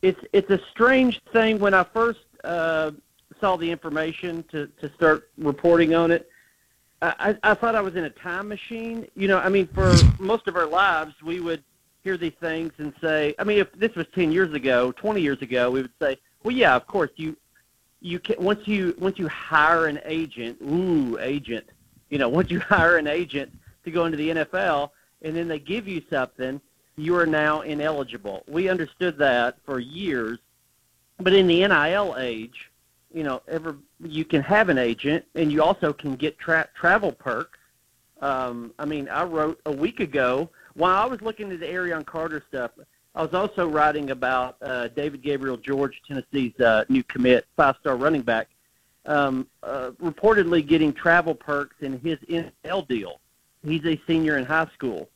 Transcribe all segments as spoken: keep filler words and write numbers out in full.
it's it's a strange thing. When I first uh, saw the information to, to start reporting on it, I, I thought I was in a time machine. You know, I mean, for most of our lives, we would hear these things and say, I mean, if this was ten years ago, twenty years ago, we would say, well, yeah, of course, you you can, once you once you hire an agent, ooh, agent, you know, once you hire an agent to go into the N F L, and then they give you something, you are now ineligible. We understood that for years, but in the N I L age, you know, ever you can have an agent, and you also can get tra- travel perks. Um, I mean, I wrote a week ago, while I was looking at the Arion Carter stuff, I was also writing about uh, David Gabriel George, Tennessee's uh, new commit, five-star running back, um, uh, reportedly getting travel perks in his N F L deal. He's a senior in high school.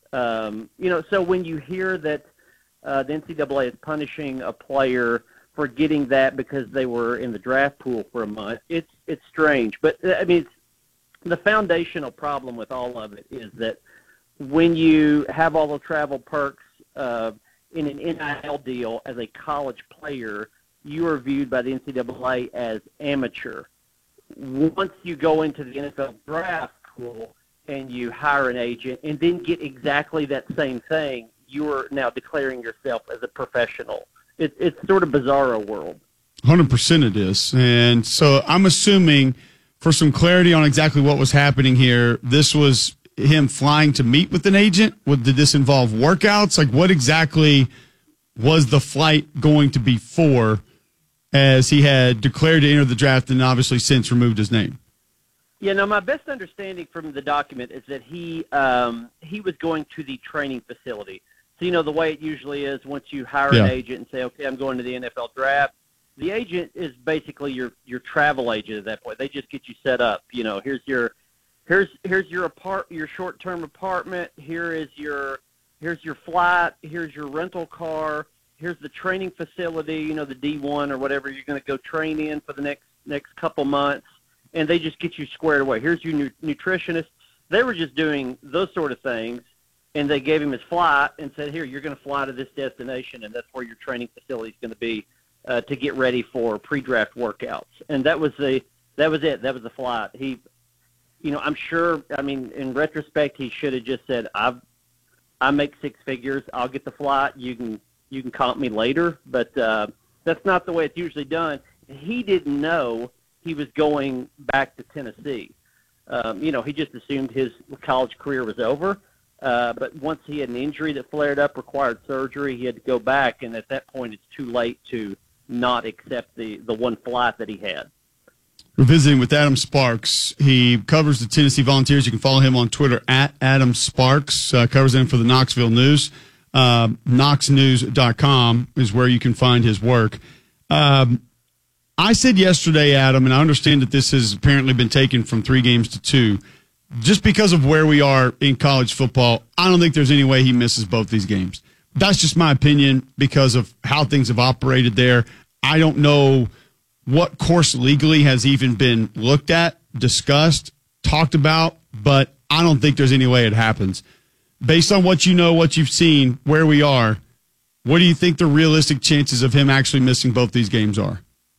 Um, you know, so when you hear that uh, the N C double A is punishing a player for getting that because they were in the draft pool for a month, it's it's strange. But, I mean, it's, the foundational problem with all of it is that when you have all the travel perks uh, in an N I L deal as a college player, you are viewed by the N C double A as amateur. Once you go into the N F L draft pool and you hire an agent and then get exactly that same thing, you are now declaring yourself as a professional. It, it's sort of bizarro world. one hundred percent it is. And so I'm assuming, for some clarity on exactly what was happening here, this was him flying to meet with an agent? Did this involve workouts? Like, what exactly was the flight going to be for, as he had declared to enter the draft and obviously since removed his name? Yeah, no, my best understanding from the document is that he um, he was going to the training facility. So, you know, the way it usually is, once you hire yeah. an agent and say, okay, I'm going to the N F L draft, the agent is basically your, your travel agent at that point. They just get you set up. You know, here's your here's here's your apart your short-term apartment. Here is your here's your flight. Here's your rental car. Here's the training facility. You know, the D one or whatever you're going to go train in for the next next couple months, and they just get you squared away. Here's your nu- nutritionist. They were just doing those sort of things, and they gave him his flight and said, here, you're going to fly to this destination, and that's where your training facility is going to be uh, to get ready for pre-draft workouts. And that was the that was it. That was the flight. He, you know, I'm sure. I mean, in retrospect, he should have just said, "I, I make six figures. I'll get the flight. You can you can comp me later." But uh, that's not the way it's usually done. He didn't know he was going back to Tennessee. Um, you know, he just assumed his college career was over. Uh, but once he had an injury that flared up, required surgery, he had to go back, and at that point it's too late to not accept the, the one flight that he had. We're visiting with Adam Sparks. He covers the Tennessee Volunteers. You can follow him on Twitter at Adam Sparks. Uh, covers them for the Knoxville News. Uh, knox news dot com is where you can find his work. Um, I said yesterday, Adam, and I understand that this has apparently been taken from three games to two. Just because of where we are in college football, I don't think there's any way he misses both these games. That's just my opinion because of how things have operated there. I don't know what course legally has even been looked at, discussed, talked about, but I don't think there's any way it happens. Based on what you know, what you've seen, where we are, what do you think the realistic chances of him actually missing both these games are?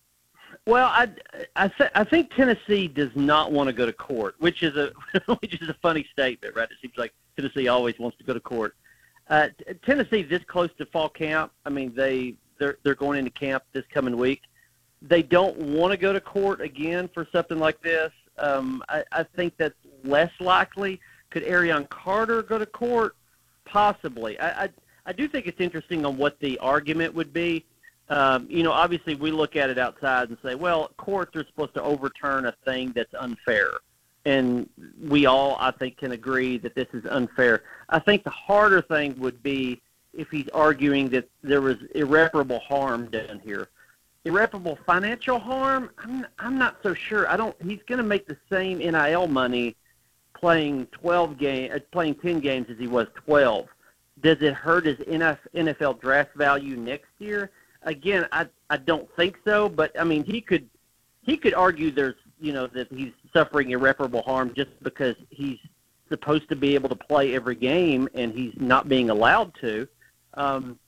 Well, I, I, th- I think Tennessee does not want to go to court, which is a which is a funny statement, right? It seems like Tennessee always wants to go to court. Uh, t- Tennessee this close to fall camp. I mean, they they're they're going into camp this coming week. They don't want to go to court again for something like this. Um, I, I think that's less likely. Could Arion Carter go to court? Possibly. I, I I do think it's interesting on what the argument would be. Um, you know, obviously we look at it outside and say, well, courts are supposed to overturn a thing that's unfair. And we all, I think, can agree that this is unfair. I think the harder thing would be if he's arguing that there was irreparable harm done here. Irreparable financial harm, I'm, I'm not so sure. I don't. He's going to make the same N I L money playing twelve game, uh, playing ten games as he was twelve. Does it hurt his N F L draft value next year? Again, I I don't think so. But I mean, he could he could argue there's you know that he's suffering irreparable harm just because he's supposed to be able to play every game and he's not being allowed to. Um,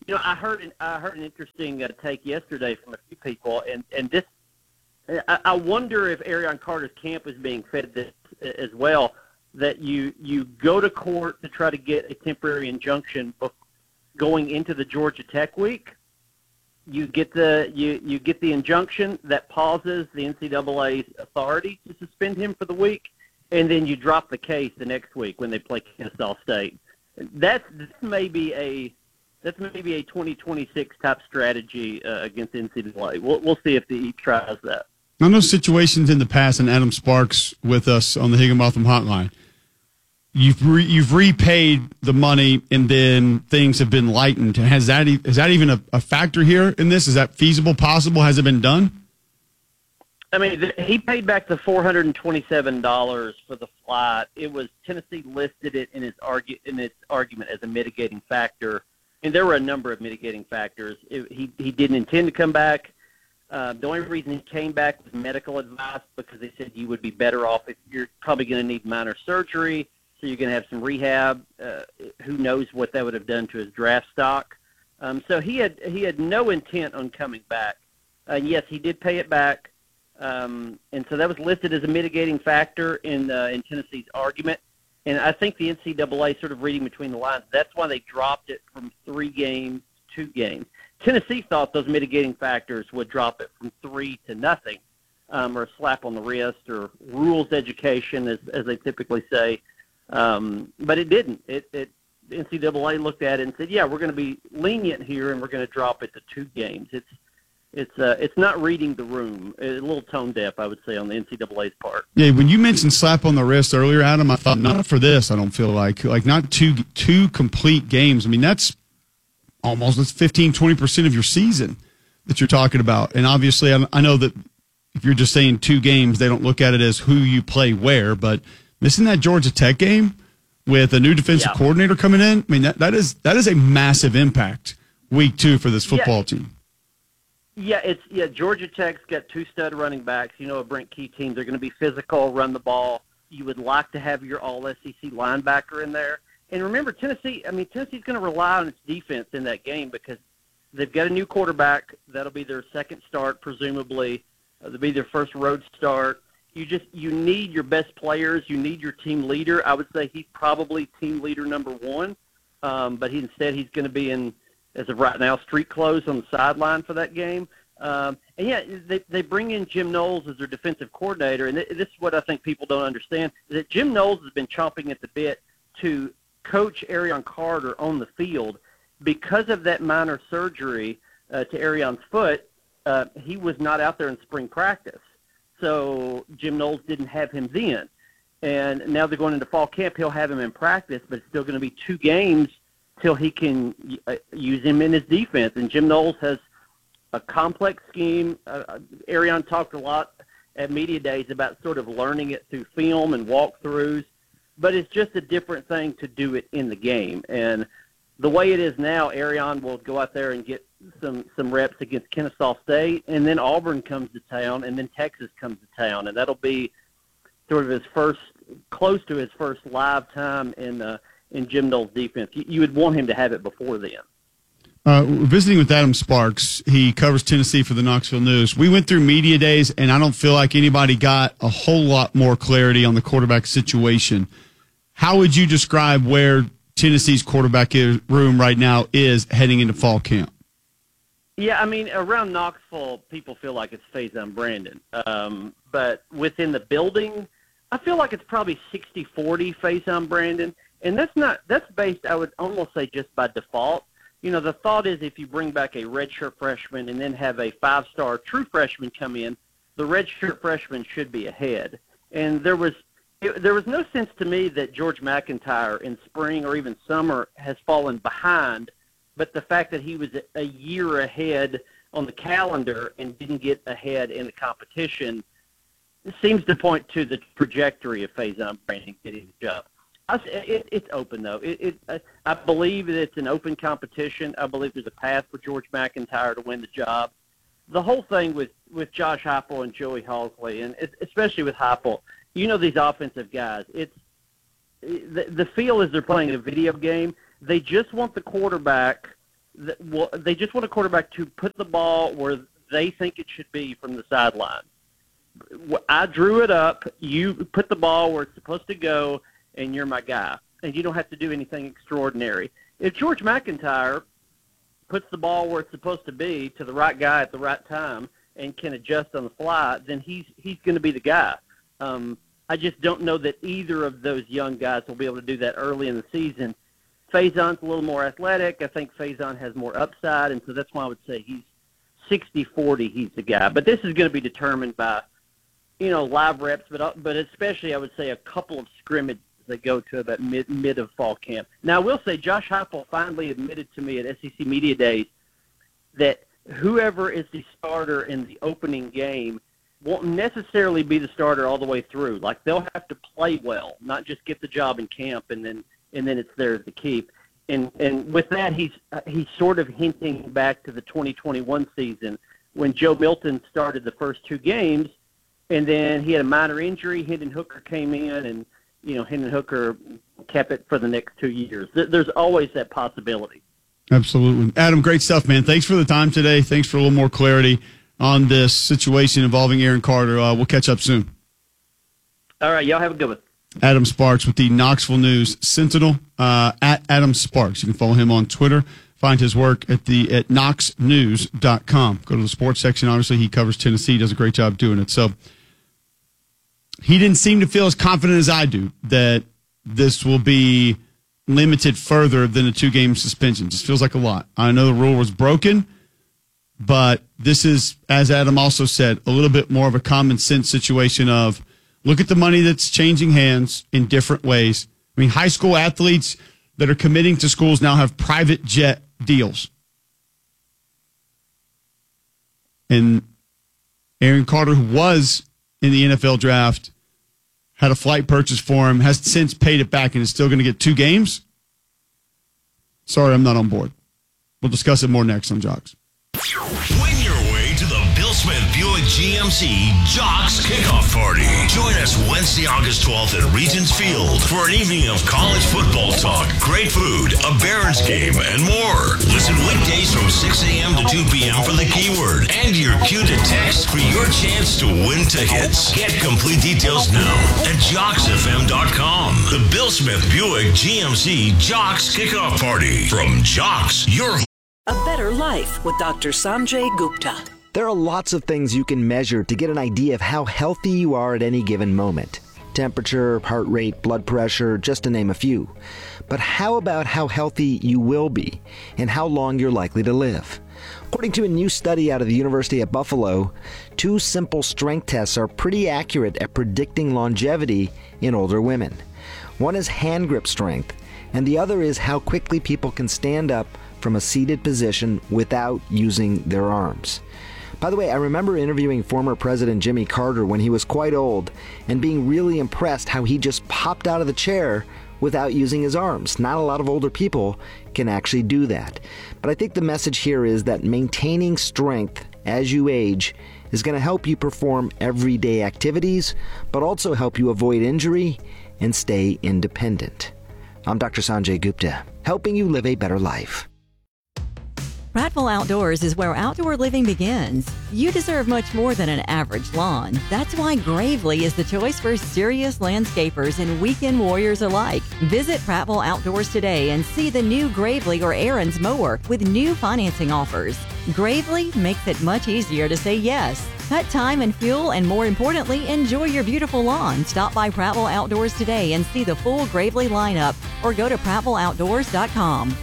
You know, I heard an, I heard an interesting uh, take yesterday from a few people, and and this I, I wonder if Arion Carter's camp is being fed this as well. That you you go to court to try to get a temporary injunction going into the Georgia Tech week. You get the you, you get the injunction that pauses the N C double A's authority to suspend him for the week, and then you drop the case the next week when they play Kennesaw State. That's, that's maybe a that's maybe a twenty twenty-six type strategy uh, against N C double A. We'll we'll see if he tries that. I know situations in the past, and Adam Sparks with us on the Higginbotham Hotline. You've re, you've repaid the money, and then things have been lightened. Has that is that even a, a factor here in this? Is that feasible? Possible? Has it been done? I mean, the, he paid back the four hundred and twenty-seven dollars for the flight. It was Tennessee listed it in its argu, in its argument as a mitigating factor, and there were a number of mitigating factors. It, he he didn't intend to come back. Uh, the only reason he came back was medical advice, because they said you would be better off if you're probably going to need minor surgery. So you're going to have some rehab. Uh, who knows what that would have done to his draft stock? Um, so he had he had no intent on coming back. Uh, yes, he did pay it back, um, and so that was listed as a mitigating factor in uh, in Tennessee's argument. And I think the N C double A, sort of reading between the lines, that's why they dropped it from three games to two games. Tennessee thought those mitigating factors would drop it from three to nothing, um, or a slap on the wrist, or rules education, as as they typically say. Um, but it didn't. It, it N C double A looked at it and said, "Yeah, we're going to be lenient here, and we're going to drop it to two games." It's it's uh, it's not reading the room. A little tone deaf, I would say, on the N C double A's part. Yeah, when you mentioned slap on the wrist earlier, Adam, I thought not for this. I don't feel like like not two two complete games. I mean, that's almost that's fifteen, twenty percent of your season that you're talking about. And obviously, I, I know that if you're just saying two games, they don't look at it as who you play where, but missing that Georgia Tech game with a new defensive yeah. coordinator coming in, I mean, that, that is that is a massive impact week two for this football yeah. team. Yeah, it's yeah. Georgia Tech's got two stud running backs. You know, a Brent Key team. They're going to be physical, run the ball. You would like to have your all S E C linebacker in there. And remember, Tennessee, I mean, Tennessee's going to rely on its defense in that game, because they've got a new quarterback. That'll be their second start, presumably. Uh, that'll be their first road start. You just you need your best players. You need your team leader. I would say he's probably team leader number one, um, but he, instead he's going to be in, as of right now, street clothes on the sideline for that game. Um, and yeah, they they bring in Jim Knowles as their defensive coordinator, and this is what I think people don't understand: is that Jim Knowles has been chomping at the bit to coach Arion Carter on the field. Because of that minor surgery uh, to Arion's foot, uh, he was not out there in spring practice. So Jim Knowles didn't have him then. And now they're going into fall camp. He'll have him in practice, but it's still going to be two games till he can uh, use him in his defense. And Jim Knowles has a complex scheme. Uh, Arion talked a lot at media days about sort of learning it through film and walkthroughs, but it's just a different thing to do it in the game. And the way it is now, Arion will go out there and get some some reps against Kennesaw State, and then Auburn comes to town, and then Texas comes to town, and that'll be sort of his first, close to his first live time in uh, in Jim Knowles' defense. You, you would want him to have it before then. Uh, we're visiting with Adam Sparks. He covers Tennessee for the Knoxville News. We went through media days, and I don't feel like anybody got a whole lot more clarity on the quarterback situation. How would you describe where Tennessee's quarterback room right now is heading into fall camp? Yeah, I mean, around Knoxville, people feel like it's Faison Brandon. Um, but within the building, I feel like it's probably sixty forty Faison Brandon. And that's not that's based, I would almost say, just by default. You know, the thought is if you bring back a redshirt freshman and then have a five-star true freshman come in, the redshirt freshman should be ahead. And there was it, there was no sense to me that George McIntyre in spring or even summer has fallen behind, but the fact that he was a year ahead on the calendar and didn't get ahead in the competition seems to point to the trajectory of Faison Brandon getting the job. I, it, it's open, though. It, it, I believe that it's an open competition. I believe there's a path for George McIntyre to win the job. The whole thing with, with Josh Heupel and Joey Halzle, and especially with Heupel, you know these offensive guys. It's the, the feel is they're playing a video game. They just want the quarterback that, well, they just want a quarterback to put the ball where they think it should be from the sideline. I drew it up. You put the ball where it's supposed to go, and you're my guy. And you don't have to do anything extraordinary. If George McIntyre puts the ball where it's supposed to be to the right guy at the right time and can adjust on the fly, then he's he's going to be the guy. Um, I just don't know that either of those young guys will be able to do that early in the season. Faison's a little more athletic. I think Faison has more upside, and so that's why I would say he's sixty forty, he's the guy. But this is going to be determined by, you know, live reps, but but especially I would say a couple of scrimmages that go to about mid mid of fall camp. Now I will say Josh Heupel finally admitted to me at S E C Media Days that whoever is the starter in the opening game won't necessarily be the starter all the way through. Like they'll have to play well, not just get the job in camp and then and then it's theirs to keep. And and with that, he's he's sort of hinting back to the twenty twenty-one season when Joe Milton started the first two games, and then he had a minor injury. Hendon Hooker came in, and you know Hendon Hooker kept it for the next two years. There's always that possibility. Absolutely, Adam. Great stuff, man. Thanks for the time today. Thanks for a little more clarity on this situation involving Aaron Carter. Uh, we'll catch up soon. All right, y'all have a good one. Adam Sparks with the Knoxville News Sentinel, uh, at Adam Sparks. You can follow him on Twitter. Find his work at the at knox news dot com. Go to the sports section. Obviously, he covers Tennessee. Does a great job doing it. So he didn't seem to feel as confident as I do that this will be limited further than a two-game suspension. Just feels like a lot. I know the rule was broken, but this is, as Adam also said, a little bit more of a common sense situation of look at the money that's changing hands in different ways. I mean, high school athletes that are committing to schools now have private jet deals. And Aaron Carter, who was in the N F L draft, had a flight purchase for him, has since paid it back and is still going to get two games. Sorry, I'm not on board. We'll discuss it more next on Jocks. Win your way to the Bill Smith Buick G M C Jocks Kickoff Party. Join us Wednesday, August twelfth at Regents Field for an evening of college football talk, great food, a Barons game, and more. Listen weekdays from six a.m. to two p.m. for the keyword and your cue to text for your chance to win tickets. Get complete details now at jocks f m dot com. The Bill Smith Buick G M C Jocks Kickoff Party from Jocks, your A Better Life with Doctor Sanjay Gupta. There are lots of things you can measure to get an idea of how healthy you are at any given moment. Temperature, heart rate, blood pressure, just to name a few. But how about how healthy you will be and how long you're likely to live? According to a new study out of the University of Buffalo, two simple strength tests are pretty accurate at predicting longevity in older women. One is hand grip strength, and the other is how quickly people can stand up from a seated position without using their arms. By the way, I remember interviewing former President Jimmy Carter when he was quite old and being really impressed how he just popped out of the chair without using his arms. Not a lot of older people can actually do that. But I think the message here is that maintaining strength as you age is going to help you perform everyday activities, but also help you avoid injury and stay independent. I'm Doctor Sanjay Gupta, helping you live a better life. Prattville Outdoors is where outdoor living begins. You deserve much more than an average lawn. That's why Gravely is the choice for serious landscapers and weekend warriors alike. Visit Prattville Outdoors today and see the new Gravely or Aaron's mower with new financing offers. Gravely makes it much easier to say yes. Cut time and fuel, and more importantly, enjoy your beautiful lawn. Stop by Prattville Outdoors today and see the full Gravely lineup, or go to prattville outdoors dot com.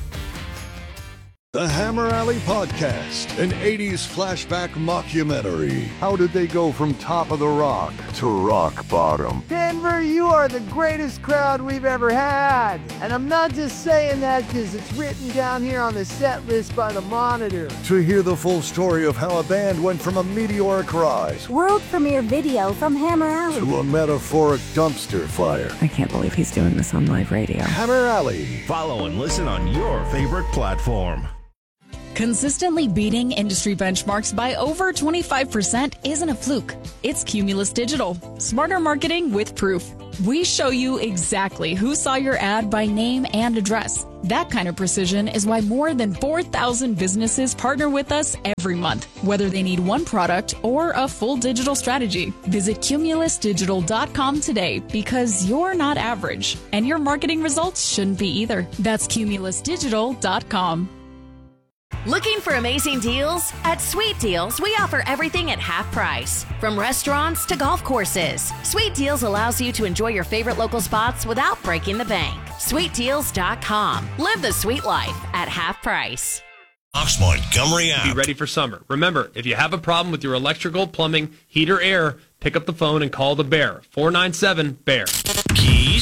The Hammer Alley Podcast, an eighties flashback mockumentary. How did they go from top of the rock to rock bottom? Denver, you are the greatest crowd we've ever had. And I'm not just saying that because it's written down here on the set list by the Monitor. To hear the full story of how a band went from a meteoric rise, world premiere video from Hammer Alley, to a metaphoric dumpster fire. I can't believe he's doing this on live radio. Hammer Alley. Follow and listen on your favorite platform. Consistently beating industry benchmarks by over twenty-five percent isn't a fluke. It's Cumulus Digital. Smarter marketing with proof. We show you exactly who saw your ad by name and address. That kind of precision is why more than four thousand businesses partner with us every month, whether they need one product or a full digital strategy. Visit cumulus digital dot com today because you're not average, and your marketing results shouldn't be either. That's cumulus digital dot com. Looking for amazing deals? At Sweet Deals, we offer everything at half price. From restaurants to golf courses, Sweet Deals allows you to enjoy your favorite local spots without breaking the bank. sweet deals dot com. Live the sweet life at half price. Knox Montgomery app. Be ready for summer. Remember, if you have a problem with your electrical, plumbing, heat, or air, pick up the phone and call the Bear. four nine seven, B E A R. Keys